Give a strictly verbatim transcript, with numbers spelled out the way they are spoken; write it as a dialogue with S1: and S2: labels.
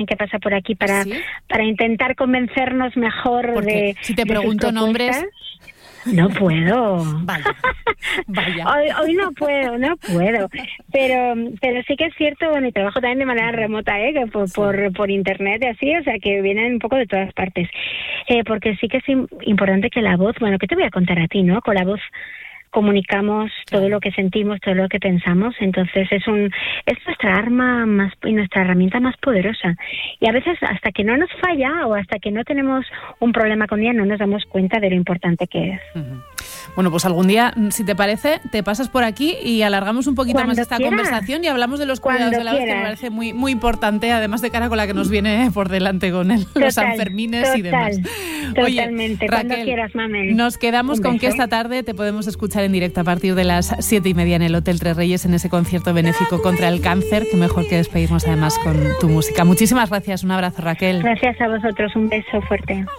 S1: que pasa por aquí para,
S2: ¿Sí?
S1: para intentar convencernos mejor
S2: Porque
S1: de
S2: si te
S1: de sus
S2: pregunto nombres...
S1: propuestas. No puedo.
S2: Vaya, vaya.
S1: Hoy, hoy no puedo, no puedo. Pero pero sí que es cierto, bueno, y trabajo también de manera remota, ¿eh? Que por,
S2: Sí.
S1: por, por internet y así, o sea, que vienen un poco de todas partes. Eh, porque sí que es im- importante que la voz, bueno, ¿qué te voy a contar a ti, no? Con la voz comunicamos todo lo que sentimos, todo lo que pensamos, entonces es un es nuestra arma más y nuestra herramienta más poderosa. Y a veces hasta que no nos falla o hasta que no tenemos un problema con ella no nos damos cuenta de lo importante que es.
S2: Uh-huh. Bueno, pues algún día, si te parece, te pasas por aquí y alargamos un poquito
S1: Cuando
S2: más esta
S1: quieras.
S2: conversación y hablamos de los cuidados
S1: Cuando
S2: de la voz, que me
S1: quieras.
S2: parece muy, muy importante, además de cara con la que nos viene por delante con el, los
S1: Total,
S2: Sanfermines y demás.
S1: Totalmente,
S2: Oye,
S1: cuando
S2: Raquel,
S1: quieras, Mamen.
S2: nos quedamos
S1: Un
S2: con que
S1: beso.
S2: esta tarde te podemos escuchar en directo a partir de las siete y media en el Hotel Tres Reyes en ese concierto benéfico contra el cáncer, que mejor que despedirnos además con tu música. Muchísimas gracias, un abrazo, Raquel.
S1: Gracias a vosotros, un beso fuerte.